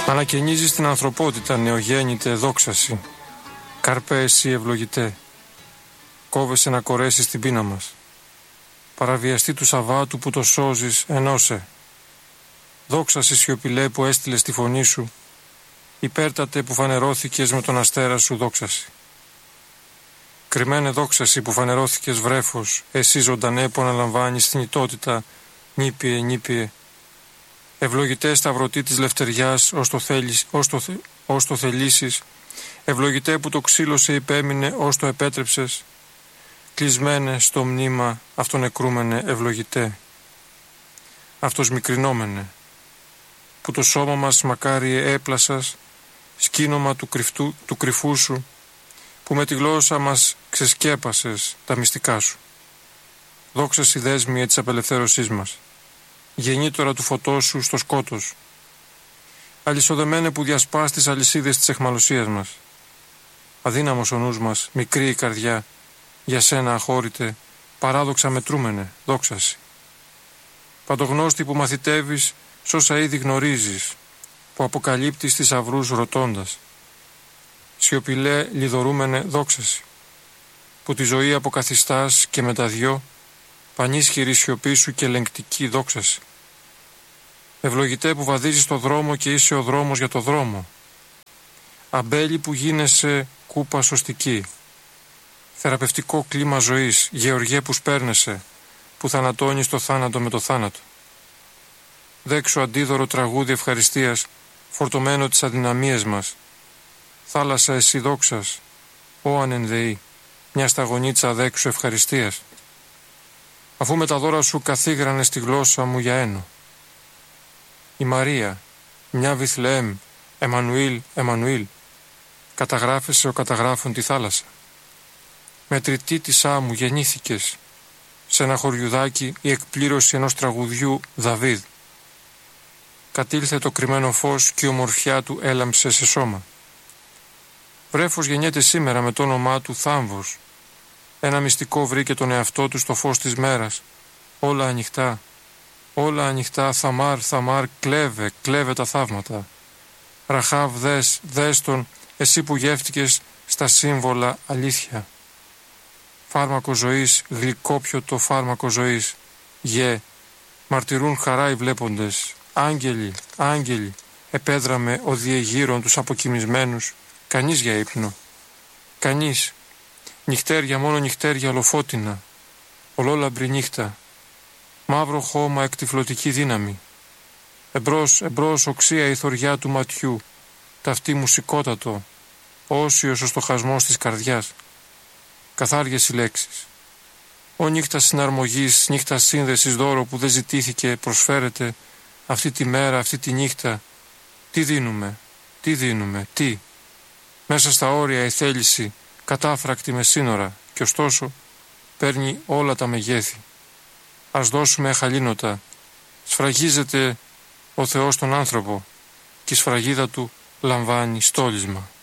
Ανακαινίζεις την ανθρωπότητα, νεογέννητε, δόξαση. Καρπέ εσύ ευλογητέ. Κόβεσαι να κορέσεις την πείνα μας. Παραβιαστή του Σαββάτου που το σώζεις, ενώσε. Δόξαση σιωπηλέ που έστειλες τη φωνή σου. Υπέρτατε που φανερώθηκες με τον αστέρα σου, δόξαση. Κρυμμένε δόξαση που φανερώθηκες βρέφος, εσύ ζωντανέ που αναλαμβάνεις θνητότητα, νήπιε, νήπιε. Ευλογητέ σταυρωτή της λευτεριάς, ως το θελήσεις. Ευλογητέ που το ξύλο σε υπέμεινε, ως το επέτρεψες. Κλεισμένε στο μνήμα, αυτονεκρούμενε, ευλογητέ. Αυτός μικρινόμενε, που το σώμα μας μακάριε έπλασας, σκήνομα του κρυφού σου, που με τη γλώσσα μας ξεσκέπασες τα μυστικά σου. Δόξα στη δέσμια της απελευθέρωσής μας, γεννήτωρα του φωτός σου στο σκότος. Αλυσοδεμένε που διασπάς τις αλυσίδες της αιχμαλωσίας μας. Αδύναμος ο νους μας, μικρή η καρδιά, για σένα αχώρητε, παράδοξα μετρούμενε, δόξαση. Παντογνώστη που μαθητεύεις σ' όσα ήδη γνωρίζεις, που αποκαλύπτεις θησαυρούς ρωτώντας. Σιωπηλέ λιδωρούμενε, δόξαση, που τη ζωή αποκαθιστάς και με τα δυο, πανίσχυρη σιωπή σου και ελεγκτική, δόξαση. Ευλογητέ που βαδίζεις το δρόμο και είσαι ο δρόμος για το δρόμο. Αμπέλη που γίνεσαι κούπα σωστική. Θεραπευτικό κλίμα ζωής, γεωργέ που σπέρνεσαι, που θανατώνεις το θάνατο με το θάνατο. Δέξου αντίδωρο τραγούδι ευχαριστίας, φορτωμένο τις αδυναμίες μας. Θάλασσα εσύ δόξας, ω ανενδεή, μια σταγονίτσα δέξου ευχαριστίας. Αφού με τα δώρα σου καθίγρανες τη γλώσσα μου για ένο. Η Μαρία, μια Βιθλεέμ, Εμμανουήλ, Εμμανουήλ, καταγράφεσαι ο καταγράφων τη θάλασσα. Μετρητή της άμμου γεννήθηκες, σε ένα χωριουδάκι η εκπλήρωση ενός τραγουδιού Δαβίδ. Κατήλθε το κρυμμένο φως και η ομορφιά του έλαμψε σε σώμα. Βρέφος γεννιέται σήμερα με το όνομά του Θάμβος. Ένα μυστικό βρήκε τον εαυτό του στο φως της μέρας. Όλα ανοιχτά, όλα ανοιχτά, Θαμάρ, Θαμάρ, κλέβε, κλέβε τα θαύματα. Ραχάβ, δες τον, εσύ που γεύτηκες στα σύμβολα αλήθεια. Φάρμακο ζωής, γλυκόπιωτο φάρμακο ζωής. Γε, μαρτυρούν χαρά οι βλέποντες. Άγγελοι, άγγελοι, επέδραμε ο διεγείρον τους αποκοιμισμένους. Κανείς για ύπνο. Κανείς. Νυχτέρια, μόνο νυχτέρια ολοφώτινα. Ολόλαμπρη νύχτα. Μαύρο χώμα εκτυφλωτική δύναμη. Εμπρός, εμπρός οξία η θωριά του ματιού. Ταυτί μουσικότατο. Όσιος ο στοχασμός της καρδιάς. Καθάριες οι λέξεις. Ο νύχτα συναρμογής, νύχτα σύνδεσης, δώρο που δεν ζητήθηκε, προσφέρεται αυτή τη μέρα, αυτή τη νύχτα. Τι δίνουμε, τι δίνουμε, τι. Μέσα στα όρια η θέληση, κατάφρακτη με σύνορα, και ωστόσο παίρνει όλα τα μεγέθη. Ας δώσουμε αχαλήνοτα. Σφραγίζεται ο Θεός τον άνθρωπο και η σφραγίδα του λαμβάνει στόλισμα.